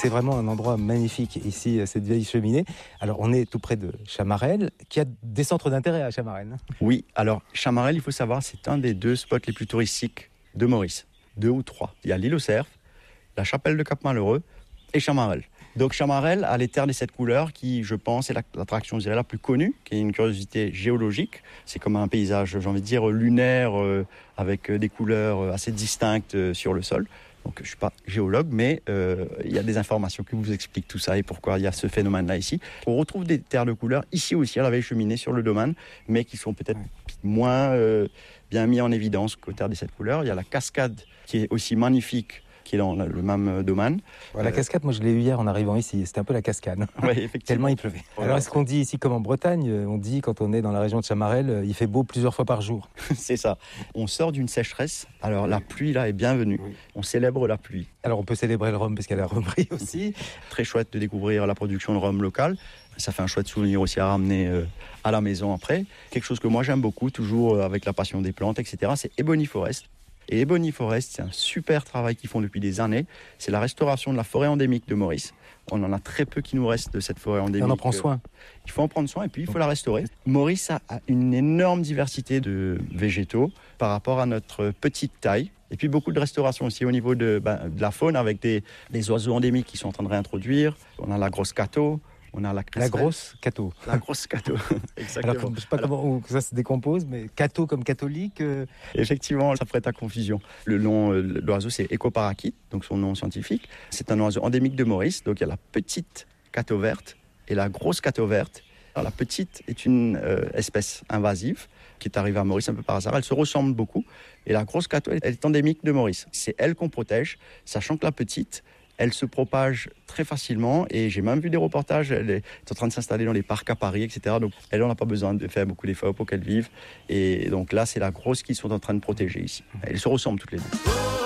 c'est vraiment un endroit magnifique ici, cette vieille cheminée. Alors on est tout près de Chamarel, qui a des centres d'intérêt à Chamarel. Oui, alors Chamarel, il faut savoir, c'est un des 2 spots les plus touristiques de Maurice. 2 ou 3. Il y a l'île aux Cerfs, la chapelle de Cap-Malheureux et Chamarel. Donc Chamarel a les terres des 7 couleurs qui, je pense, est l'attraction, je dirais, la plus connue, qui est une curiosité géologique. C'est comme un paysage, j'ai envie de dire, lunaire, avec des couleurs assez distinctes sur le sol. Donc je ne suis pas géologue, mais il y a des informations qui vous expliquent tout ça et pourquoi il y a ce phénomène-là ici. On retrouve des terres de couleurs ici aussi, à la vieille cheminée, sur le domaine, mais qui sont peut-être moins bien mis en évidence qu'aux terres des 7 couleurs. Il y a la cascade qui est aussi magnifique, qui est dans le même domaine. La cascade, moi je l'ai eu hier en arrivant ici, c'était un peu la cascade. Oui, effectivement. Tellement il pleuvait. Alors est-ce qu'on dit ici comme en Bretagne, on dit quand on est dans la région de Chamarel, il fait beau plusieurs fois par jour? C'est ça. On sort d'une sécheresse, alors la pluie là est bienvenue. Oui. On célèbre la pluie. Alors on peut célébrer le rhum parce qu'il y a la rhumerie aussi. Très chouette de découvrir la production de rhum local. Ça fait un chouette souvenir aussi à ramener à la maison après. Quelque chose que moi j'aime beaucoup, toujours avec la passion des plantes, etc. C'est Ebony Forest. Et Ebony Forest, c'est un super travail qu'ils font depuis des années. C'est la restauration de la forêt endémique de Maurice. On en a très peu qui nous reste de cette forêt endémique. Et on en prend soin. Il faut en prendre soin et puis il faut la restaurer. Maurice a une énorme diversité de végétaux par rapport à notre petite taille. Et puis beaucoup de restauration aussi au niveau de la faune avec des oiseaux endémiques qui sont en train de réintroduire. On a la grosse cato. On a la grosse cato. La grosse cato, exactement. Alors, je ne sais pas comment ça se décompose, mais cato comme catholique. Effectivement, ça ferait ta confusion. Le nom de l'oiseau, c'est Ecoparaquite, donc son nom scientifique. C'est un oiseau endémique de Maurice. Donc il y a la petite cato verte et la grosse cato verte. Alors, la petite est une espèce invasive qui est arrivée à Maurice un peu par hasard. Elle se ressemble beaucoup. Et la grosse cato, elle est endémique de Maurice. C'est elle qu'on protège, sachant que la petite, elle se propage très facilement et j'ai même vu des reportages, elle est en train de s'installer dans les parcs à Paris, etc. Donc elle, on n'a pas besoin de faire beaucoup d'efforts pour qu'elle vive. Et donc là, c'est la grosse qu'ils sont en train de protéger ici. Elles se ressemblent toutes les deux.